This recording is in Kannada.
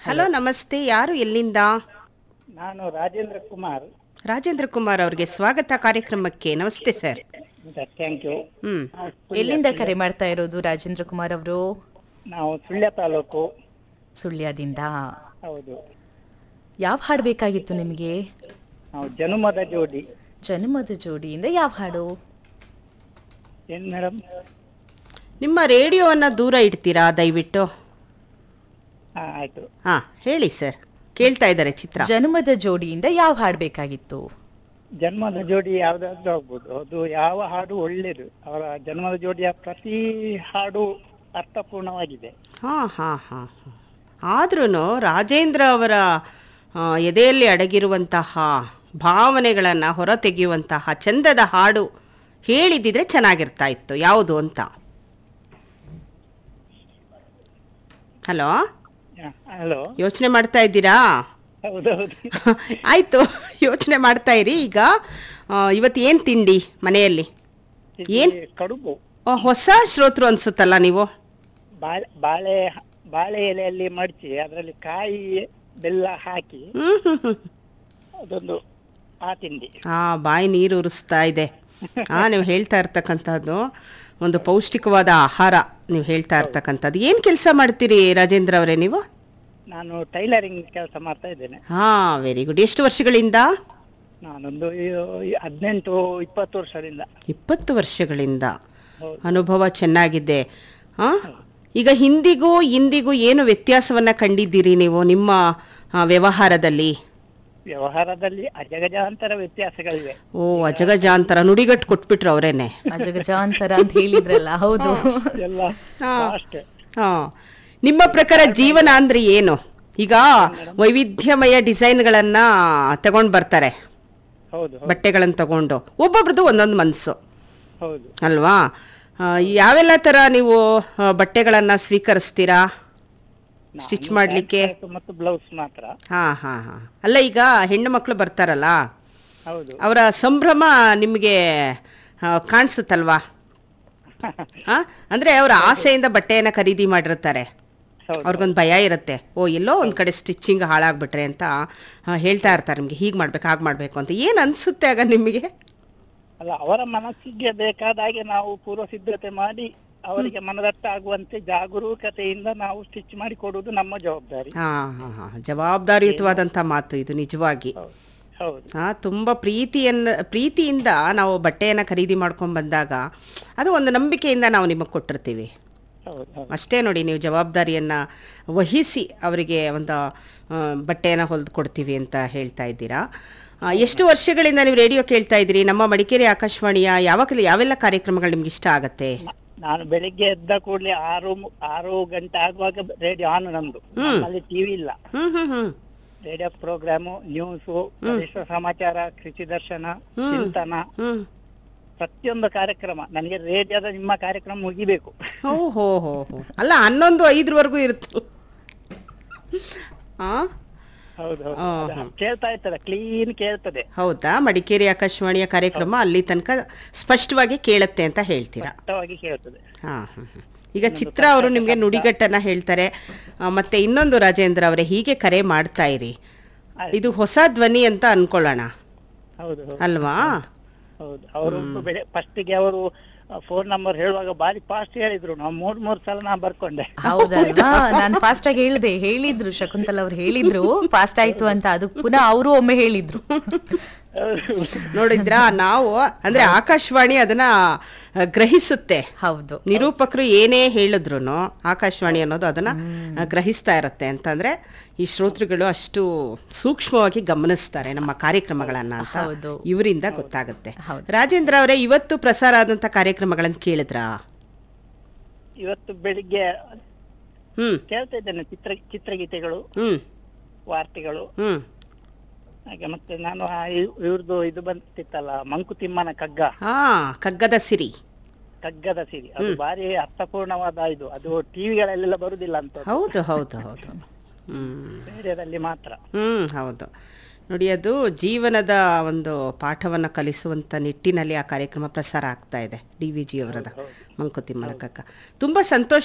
ಹಲೋ, ನಮಸ್ತೆ. ಯಾರು, ಎಲ್ಲಿಂದ? ನಾನು ರಾಜೇಂದ್ರ ಕುಮಾರ್. ರಾಜೇಂದ್ರ ಕುಮಾರ್ ಅವರಿಗೆ ಸ್ವಾಗತ ಕಾರ್ಯಕ್ರಮಕ್ಕೆ. ನಮಸ್ತೆ ಸರ್. Thank you. ಹ್ಮ್ ಎಲ್ಲಿಂದ ಕರೆ ಮಾಡ್ತಾ ಇರೋದು ರಾಜೇಂದ್ರ ಕುಮಾರ್ ಅವರು? ನಾವು ಸುಳ್ಯ ತಾಲೂಕು. ಸುಳ್ಯದಿಂದ. ಹೌದು. ಯಾವ ಹಾಡು ಬೇಕಾಗಿತ್ತು ನಿಮಗೆ? ನಾವು ಜನುಮದ ಜೋಡಿ. ಜನ್ಮದ ಜೋಡಿಯಿಂದ ಯಾವ ಹಾಡು? ಏನ್ ಮೇಡಮ್? ನಿಮ್ಮ ರೇಡಿಯೋವನ್ನ ದೂರ ಇಡ್ತೀರಾ ದಯವಿಟ್ಟು? ಆಯ್ತು. ಹಾ, ಹೇಳಿ ಸರ್. ಕೇಳ್ತಾ ಇದ್ದಾರೆ ಚಿತ್ರ. ಜನ್ಮದ ಜೋಡಿಯಿಂದ ಯಾವ ಹಾಡು ಬೇಕಾಗಿತ್ತು? ಜನ್ಮದ ಜೋಡಿ ಯಾವ್ದಾದ್ರು ಆಗ್ಬೋದು. ಅದು ಯಾವ ಹಾಡು ಒಳ್ಳೇದು. ಅವರ ಜನ್ಮದ ಜೋಡಿಯ ಪ್ರತಿ ಹಾಡು ಅರ್ಥಪೂರ್ಣವಾಗಿದೆ. ಹಾ ಹಾ ಹಾ ಹಾ. ಆದ್ರೂ ರಾಜೇಂದ್ರ ಅವರ ಎದೆಯಲ್ಲಿ ಅಡಗಿರುವಂತಹ ಭಾವನೆಗಳನ್ನು ಹೊರತೆಗೆಯುವಂತಹ ಚಂದದ ಹಾಡು ಹೇಳಿದಿದ್ರೆ ಚೆನ್ನಾಗಿರ್ತಾ ಇತ್ತು. ಯಾವುದು ಅಂತ? Hello, hello. ಯೋಚನೆ ಮಾಡ್ತಾ ಇದ್ದೀರಾ? ಹೌದೌದು. ಆಯ್ತು, ಯೋಚನೆ ಮಾಡ್ತಾ ಇರಿ. ಈಗ ಇವತ್ತು ಏನು ತಿಂಡಿ ಮನೆಯಲ್ಲಿ? ಏನ್ ಕಡುಬು. ಹೊಸ ಶ್ರೋತೃ ಅನ್ಸುತ್ತಲ್ಲ ನೀವು. ಬಾಳೆ ಎಲೆಯಲ್ಲಿ ಮಡಚಿ ಅದರಲ್ಲಿ ಕಾಯಿ ಬೆಲ್ಲ ಹಾಕಿ ಅದೊಂದು ಆ ತಿಂಡಿ. ಬಾಯಿ ನೀರು ಉರಿಸ್ತಾ ಇದೆ. ನೀವು ಹೇಳ್ತಾ ಇರ್ತಕ್ಕಂಥದ್ದು ಒಂದು ಪೌಷ್ಟಿಕವಾದ ಆಹಾರ. ನೀವು ಹೇಳ್ತಾ ಇರ್ತಕ್ಕಂಥದ್ದು ಏನು ಕೆಲಸ ಮಾಡ್ತೀರಿ ರಾಜೇಂದ್ರ ಅವರೇ ನೀವು? ನಾನು ಟೈಲರಿಂಗ್ ಕೆಲಸ ಮಾಡ್ತಾ ಇದ್ದೇನೆ. Very good. ಎಷ್ಟು ವರ್ಷಗಳಿಂದ? ನಾನೊಂದು 18-20 ವರ್ಷದಿಂದ. 20 ವರ್ಷಗಳಿಂದ ಅನುಭವ ಚೆನ್ನಾಗಿದೆ. ಈಗ ಹಿಂದಿಗೂ ಇಂದಿಗೂ ಏನು ವ್ಯತ್ಯಾಸವನ್ನ ಕಂಡಿದ್ದೀರಿ ನೀವು ನಿಮ್ಮ ವ್ಯವಹಾರದಲ್ಲಿ? ವ್ಯವಹಾರದಲ್ಲಿ ಅಜಗಜಾಂತರ ವ್ಯತ್ಯಾಸಗಳಿವೆ. ಅಜಗಜಾಂತರ ನುಡಿಗಟ್ಟು ಕೊಟ್ಬಿಟ್ರು ಅವರೇನೆ. ಅಜಗಜಾಂತರ ಅಂತ ಹೇಳಿದ್ರಲ್ಲ. ಹೌದು. ಎಲ್ಲ ಅಷ್ಟೇ. ನಿಮ್ಮ ಪ್ರಕಾರ ಜೀವನ ಅಂದ್ರೆ ಏನು? ಈಗ ವೈವಿಧ್ಯಮಯ ಡಿಸೈನ್ಗಳನ್ನ ತಗೊಂಡ್ ಬರ್ತಾರೆ, ಬಟ್ಟೆಗಳನ್ನ ತಗೊಂಡು. ಒಬ್ಬೊಬ್ರದ್ದು ಒಂದೊಂದು ಮನಸ್ಸು ಅಲ್ವಾ? ಯಾವೆಲ್ಲ ತರ ನೀವು ಬಟ್ಟೆಗಳನ್ನ ಸ್ವೀಕರಿಸ್ತೀರಾ ಸ್ಟಿಚ್ ಮಾಡ್ಲಿಕ್ಕೆ? ಮತ್ತು ಬ್ಲೌಸ್ ಮಾತ್ರ. ಅಲ್ಲ, ಈಗ ಹೆಣ್ಣು ಮಕ್ಕಳು ಬರ್ತಾರಲ್ಲ, ಅವರ ಸಂಭ್ರಮ ನಿಮಗೆ ಕಾಣಿಸುತ್ತಲ್ವಾ? ಅಂದ್ರೆ ಅವರ ಆಸೆಯಿಂದ ಬಟ್ಟೆಯನ್ನ ಖರೀದಿ ಮಾಡಿರ್ತಾರೆ. ಅವ್ರಿಗೊಂದು ಭಯ ಇರುತ್ತೆ, ಎಲ್ಲೋ ಒಂದ್ ಕಡೆ ಸ್ಟಿಚಿಂಗ್ ಹಾಳಾಗ್ಬಿಟ್ರೆ ಅಂತ ಹೇಳ್ತಾ ಇರ್ತಾರೆ. ನಿಮ್ಗೆ ಹೀಗ್ ಮಾಡ್ಬೇಕು ಹಾಗೆ ಮಾಡ್ಬೇಕು ಅಂತ ಏನ್ ಅನ್ಸುತ್ತೆ ಆಗ ನಿಮಗೆ? ಅಲ್ಲ, ಅವರ ಮನಸ್ಸಿಗೆ ಬೇಕಾದ ಹಾಗೆ ನಾವು ಪೂರ್ವ ಸಿದ್ಧತೆ ಮಾಡಿ ಅವರಿಗೆ ಮನದಟ್ಟ ಆಗುವಂತೆ ಜಾಗರೂಕತೆಯಿಂದ ನಾವು ಸ್ಟಿಚ್ ಮಾಡಿ ಕೊಡುವುದು ನಮ್ಮ ಜವಾಬ್ದಾರಿ. ಜವಾಬ್ದಾರಿಯುತವಾದಂತ ಮಾತು ಇದು ನಿಜವಾಗಿ. ತುಂಬಾ ಪ್ರೀತಿಯಿಂದ ನಾವು ಬಟ್ಟೆಯನ್ನ ಖರೀದಿ ಮಾಡ್ಕೊಂಡ್ ಬಂದಾಗ ಅದು ಒಂದು ನಂಬಿಕೆಯಿಂದ ನಾವು ನಿಮಗೆ ಕೊಟ್ಟಿರ್ತೀವಿ ಅಷ್ಟೇ. ನೋಡಿ, ನೀವು ಜವಾಬ್ದಾರಿಯನ್ನ ವಹಿಸಿ ಅವರಿಗೆ ಒಂದು ಬಟ್ಟೆಯನ್ನ ಹೊಲ್ದು ಕೊಡ್ತೀವಿ ಅಂತ ಹೇಳ್ತಾ ಇದ್ದೀರಾ. ಎಷ್ಟು ವರ್ಷಗಳಿಂದ ನೀವು ರೇಡಿಯೋ ಕೇಳ್ತಾ ಇದ್ದೀರಿ? ನಮ್ಮ ಮಡಿಕೇರಿ ಆಕಾಶವಾಣಿಯ ಯಾವೆಲ್ಲ ಕಾರ್ಯಕ್ರಮಗಳು ನಿಮ್ಗೆ ಇಷ್ಟ ಆಗತ್ತೆ? ನಾನು ಬೆಳಿಗ್ಗೆ ಎದ್ದ ಕೂಡಲೇ 6 ಗಂಟೆ ಆಗುವಾಗ ರೇಡಿಯೋ ಆನ್. ನಮ್ದು ಅಲ್ಲಿ ಟಿವಿ ಇಲ್ಲ. ರೇಡಿಯೋ ಪ್ರೋಗ್ರಾಮು, ನ್ಯೂಸು, ಪರಿಸರ ಸಮಾಚಾರ, ಕೃಷಿ ದರ್ಶನ, ಚಿಂತನ, ಪ್ರತಿಯೊಂದು ಕಾರ್ಯಕ್ರಮ. ನನಗೆ ರೇಡಿಯೋದ ನಿಮ್ಮ ಕಾರ್ಯಕ್ರಮ ಮುಗಿಬೇಕು. ಅಲ್ಲ, 11:05 ಇರುತ್ತಲ್ಲ. ಹೌದು, ಕೇಳ್ತಾ ಇರ್ತದೆ, ಕ್ಲೀನ್ ಕೇಳ್ತದೆ. ಹೌದಾ? ಮಡಿಕೇರಿ ಆಕಾಶವಾಣಿಯ ಕಾರ್ಯಕ್ರಮ ಅಲ್ಲಿ ತನಕ ಸ್ಪಷ್ಟವಾಗಿ ಕೇಳುತ್ತೆ ಅಂತ ಹೇಳ್ತೀರಾ? ಸ್ಪಷ್ಟವಾಗಿ ಕೇಳ್ತದೆ. ಈಗ ಚಿತ್ರ ಅವರು ನಿಮ್ಗೆ ನುಡಿಗಟ್ಟನ್ನ ಹೇಳ್ತಾರೆ. ಮತ್ತೆ ಇನ್ನೊಂದು, ರಾಜೇಂದ್ರ ಅವರೇ, ಹೀಗೆ ಕರೆ ಮಾಡ್ತಾ ಇರಿ. ಇದು ಹೊಸ ಧ್ವನಿ ಅಂತ ಅನ್ಕೊಳ್ಳೋಣ ಅಲ್ವಾ? ಹೌದು. ಅವರು ಫಸ್ಟಿಗೆ ಅವರು ಫೋನ್ ನಂಬರ್ ಹೇಳುವಾಗ ಬಾರಿ ಫಾಸ್ಟ್ ಹೇಳಿದ್ರು. ನಾವು 3 ಸಲ ನಾ ಬರ್ಕೊಂಡೆ. ಹೌದಲ್ವಾ? ನಾನು ಫಾಸ್ಟ್ ಆಗಿ ಹೇಳಿದ್ರು ಶಕುಂತಲ ಅವ್ರು ಹೇಳಿದ್ರು ಫಾಸ್ಟ್ ಆಯ್ತು ಅಂತ. ಅದು ಪುನಃ ಅವರು ಒಮ್ಮೆ ಹೇಳಿದ್ರು. ನೋಡಿದ್ರಾ? ನಾವು ಅಂದ್ರೆ ಆಕಾಶವಾಣಿ ಅದನ್ನ ಗ್ರಹಿಸುತ್ತೆ. ಹೌದು, ನಿರೂಪಕರು ಏನೇ ಹೇಳಿದ್ರು ಆಕಾಶವಾಣಿ ಅನ್ನೋದು ಅದನ್ನ ಗ್ರಹಿಸ್ತಾ ಇರತ್ತೆ. ಅಂತಂದ್ರೆ ಈ ಶ್ರೋತೃಗಳು ಅಷ್ಟು ಸೂಕ್ಷ್ಮವಾಗಿ ಗಮನಿಸ್ತಾರೆ ನಮ್ಮ ಕಾರ್ಯಕ್ರಮಗಳನ್ನ ಅಂತ ಇವರಿಂದ ಗೊತ್ತಾಗುತ್ತೆ. ರಾಜೇಂದ್ರ ಅವರೇ, ಇವತ್ತು ಪ್ರಸಾರ ಆದಂತ ಕಾರ್ಯಕ್ರಮಗಳನ್ನ ಕೇಳಿದ್ರಾ? ಇವತ್ತು ಬೆಳಿಗ್ಗೆ ಕೇಳ್ತಾ ಇದ್ದೇನೆ. ಚಿತ್ರಗೀತೆಗಳು, ವಾರ್ತೆಗಳು, ಹಾಗೆ ಮತ್ತೆ ನಾನು ಇವ್ರದ್ದು ಇದು ಬಂತಿತ್ತಲ್ಲ, ಮಂಕುತಿಮ್ಮನ ಕಗ್ಗದ ಸಿರಿ. ಅದು ಬಾರಿ ಅರ್ಥಪೂರ್ಣವಾದ ಇದು. ಅದು ಟಿವಿಗಳಲ್ಲೆಲ್ಲ ಬರುದಿಲ್ಲ ಅಂತ. ಹೌದು. ರೇಡಿಯೋದಲ್ಲಿ ಮಾತ್ರ. ಹೌದು. ನೋಡಿ, ಅದು ಜೀವನದ ಒಂದು ಪಾಠವನ್ನು ಕಲಿಸುವಂತ ನಿಟ್ಟಿನಲ್ಲಿ ಆ ಕಾರ್ಯಕ್ರಮ ಪ್ರಸಾರ ಆಗ್ತಾ ಇದೆ. DVG ಅವರದ ಮಂಕುತಿಮ್ಮನ ಕಗ್ಗ. ತುಂಬಾ ಸಂತೋಷ